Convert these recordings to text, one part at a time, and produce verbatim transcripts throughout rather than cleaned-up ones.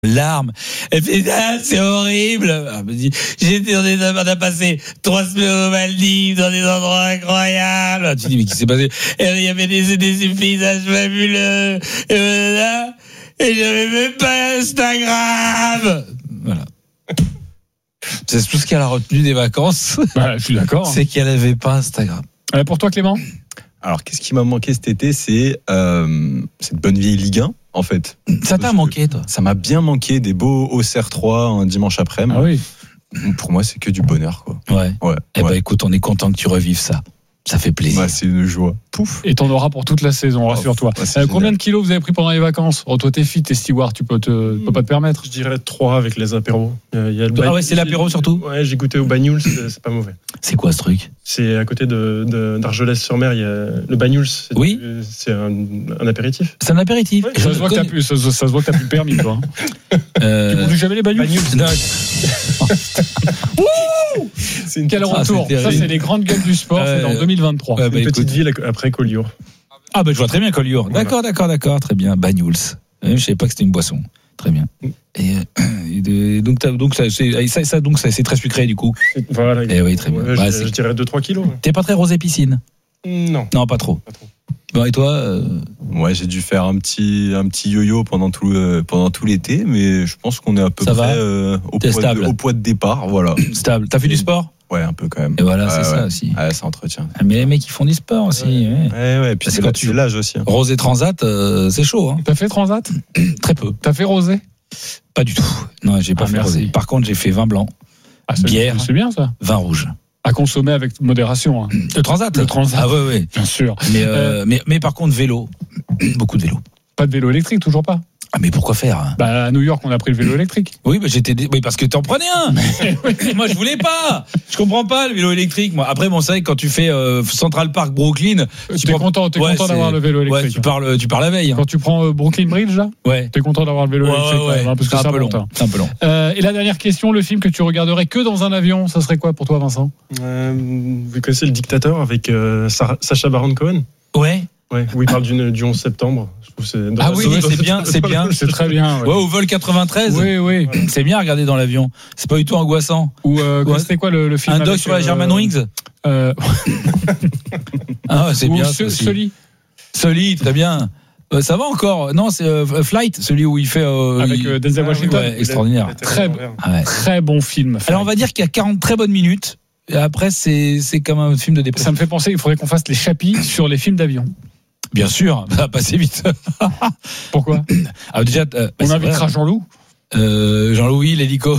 larmes. Elle fait ah, c'est horrible. Elle me dit j'étais dans des on a passé trois semaines aux Maldives dans des endroits incroyables. Tu dis mais qu'est-ce qui s'est passé? Et il y avait des, des, des paysages fabuleux. Et voilà. Et j'avais même pas Instagram. Voilà. C'est tout ce qu'elle a retenu des vacances. Bah, je suis d'accord. C'est qu'elle avait pas Instagram. Euh, pour toi, Clément? Alors, qu'est-ce qui m'a manqué cet été, c'est euh, cette bonne vieille Ligue un, en fait. Ça t'a manqué, toi? Ça m'a bien manqué, des beaux Auxerre trois un dimanche après-midi. Ah oui. Pour moi, c'est que du bonheur, quoi. Ouais. Ouais. Eh ouais. ben, écoute, on est content que tu revives ça. Ça fait plaisir. Ouais, c'est une joie. Pouf. Et t'en auras pour toute la saison, rassure-toi. Ouais, euh, combien de kilos vous avez pris pendant les vacances? Oh, toi, t'es fit, t'es steward, tu peux, te, mmh. peux pas te permettre. Je dirais trois avec les apéros. Il y a, il y a le ah ouais, c'est l'apéro surtout. Ouais, j'ai goûté au Banyuls, c'est, c'est pas mauvais. C'est quoi ce truc? C'est à côté de, de, d'Argelès-sur-Mer, il y a le Banyuls. C'est, oui. C'est un, un apéritif. C'est un apéritif. Ouais, ça, se voit que t'as plus, ça, ça se voit que t'as plus le permis, toi. Euh... Tu conduis jamais les Banyuls? C'est une Quel retour. Ah, ça, c'est les grandes gueules du sport, euh, c'est en deux mille vingt-trois. Euh, bah, une petite ville après Collioure. Ah, ben bah, je vois très bien Collioure. Voilà. D'accord, d'accord, d'accord, très bien. Banyuls. Je savais pas que c'était une boisson. Très bien. Et, et de, donc, donc, ça, c'est, ça, ça, donc ça, c'est très sucré, du coup. Voilà. Et oui, très bien. Ouais, bah, je, je dirais deux à trois kilos. T'es pas très rosé piscine? Non. Non, pas trop. Pas trop. Bon, et toi euh... Ouais, j'ai dû faire un petit, un petit yo-yo pendant tout, euh, pendant tout l'été, mais je pense qu'on est à peu ça près euh, au, poids de, au poids de départ. Voilà. Stable. T'as fait du sport? Ouais, un peu quand même. Et voilà, c'est ouais, ça ouais. aussi. Ouais, ça entretient. Mais les mecs, ils font du sport aussi. Ouais, ouais. ouais. ouais. Puis c'est, quand tu... c'est l'âge aussi. Hein. Rosé Transat, euh, c'est chaud. Hein. T'as fait Transat? Très peu. T'as fait Rosé? Pas du tout. Non, j'ai pas ah, fait merci. Rosé. Par contre, j'ai fait vin blanc, ah, c'est bière, c'est bien ça. Vin rouge. À consommer avec modération. Hein. Le Transat. Le Transat. Ah ouais, ouais. Bien sûr. Mais, euh, euh... mais, mais par contre, vélo. Beaucoup de vélo. Pas de vélo électrique, toujours pas? Ah mais pourquoi faire? Bah à New York on a pris le vélo électrique. Oui bah j'étais dé... oui parce que t'en prenais un. Moi je voulais pas. Je comprends pas le vélo électrique moi. Après bon c'est vrai que quand tu fais euh, Central Park Brooklyn, tu es prends... content, t'es ouais, content c'est... d'avoir le vélo électrique. Ouais, tu parles tu parles la veille. Hein. Quand tu prends euh, Brooklyn Bridge là, ouais. T'es content d'avoir le vélo ouais, électrique ouais, ouais. Même, hein, parce c'est que un, un peu long. C'est un peu long. Euh, et la dernière question, le film que tu regarderais que dans un avion, ça serait quoi pour toi Vincent? euh, Vous connaissez Le Dictateur avec euh, Sacha Baron Cohen? Ouais. Ouais, où il parle du, du onze septembre. Je trouve c'est ah oui, c'est bien, c'est bien. C'est très bien. Ouais, ouais au vol quatre-vingt-treize. Oui, oui. Voilà. C'est bien à regarder dans l'avion. C'est pas du tout angoissant. Ou euh, ouais. C'était quoi le, le film? Un doc sur la Germanwings. Euh... ah, c'est Ou bien. Ce, Sully. Sully, très bien. Euh, ça va encore. Non, c'est euh, Flight, celui où il fait euh, avec il... euh, Denzel Washington. Ouais, extraordinaire. Très, ouais. très bon film. Flight. Alors on va dire qu'il y a quarante très bonnes minutes. Et après, c'est c'est comme un film de dépression. Ça me fait penser, il faudrait qu'on fasse les chapitres sur les films d'avion. Bien sûr, ça va passer vite. Pourquoi? Alors déjà, euh, on bah, invitera vrai. Jean-Loup. Euh, Jean-Louis, l'hélico.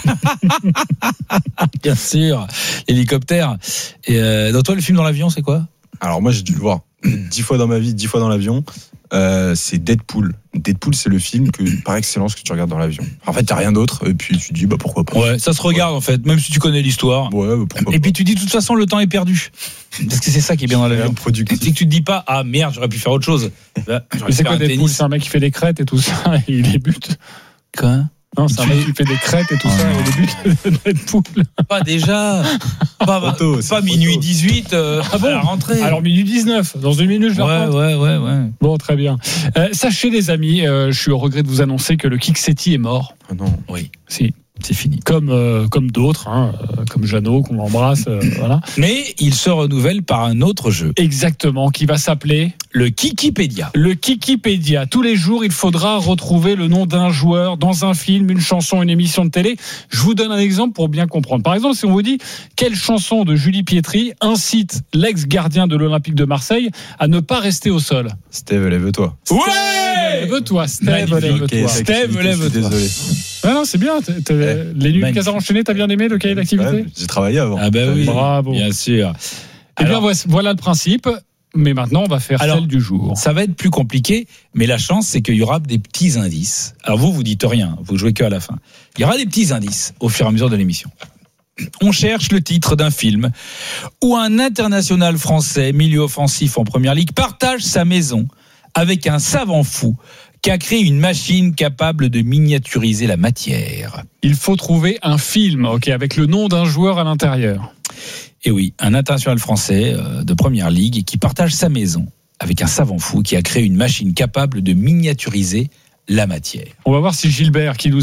Bien sûr, l'hélicoptère. Et euh, dans toi, le film dans l'avion, c'est quoi? Alors moi, j'ai dû le voir dix fois dans ma vie, dix fois dans l'avion. Euh, c'est Deadpool. Deadpool, c'est le film que, par excellence que tu regardes dans l'avion. En fait, t'as rien d'autre, et puis tu te dis, bah pourquoi pas. Ouais, ça se regarde ouais. en fait, même si tu connais l'histoire. Ouais, bah, pourquoi et pas. puis tu dis, de toute façon, le temps est perdu. Parce que c'est ça qui est bien dans l'avion. C'est que tu te dis pas, ah merde, j'aurais pu faire autre chose. Là, mais c'est quoi Deadpool? C'est un mec qui fait des crêtes et tout ça, et il les bute. Quoi? Non, c'est un mec qui fait des crêtes et tout oh ça, et les buts de Deadpool. Pas déjà. Pas, photo, pas minuit dix-huit euh, ah bon, à la rentrée. Alors minuit dix-neuf, dans une minute je vais ouais, ouais, ouais, ouais. Bon, très bien. Euh, sachez les amis, euh, je suis au regret de vous annoncer que le Kiksetti est mort. Ah non. Oui. Si. C'est fini. Comme, euh, comme d'autres, hein, euh, comme Jeannot, qu'on embrasse. Euh, voilà. Mais il se renouvelle par un autre jeu. Exactement, qui va s'appeler le Kikipédia. Le Kikipédia. Tous les jours, il faudra retrouver le nom d'un joueur dans un film, une chanson, une émission de télé. Je vous donne un exemple pour bien comprendre. Par exemple, si on vous dit quelle chanson de Julie Pietri incite l'ex-gardien de l'Olympique de Marseille à ne pas rester au sol? Steve, lève-toi. Ouais! Lève-toi, Steve, lève-toi. Okay, Steve, lève-toi. Désolé. Ah non, c'est bien. T'as, t'as, ouais, les nuits de Casar enchaîné, t'as bien aimé le cahier d'activité? Ouais, j'ai travaillé avant. Ah ben bah oui, bravo. Bien sûr. Eh bien, voilà le principe. Mais maintenant, on va faire alors, celle du jour. Ça va être plus compliqué, mais la chance, c'est qu'il y aura des petits indices. Alors vous, vous dites rien, vous jouez que à la fin. Il y aura des petits indices au fur et à mesure de l'émission. On cherche le titre d'un film où un international français, milieu offensif en première ligue, partage sa maison avec un savant fou qui a créé une machine capable de miniaturiser la matière. Il faut trouver un film, ok, avec le nom d'un joueur à l'intérieur. Et oui, un international français de première ligue qui partage sa maison avec un savant fou qui a créé une machine capable de miniaturiser la matière. On va voir si Gilbert, qui nous